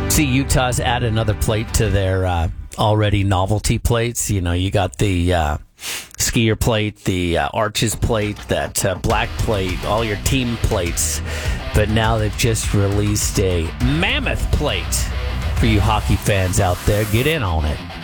See, Utah's added another plate to their already novelty plates. You know, you got the skier plate, the arches plate, that black plate, all your team plates. But now they've just released a mammoth plate for you hockey fans out there. Get in on it.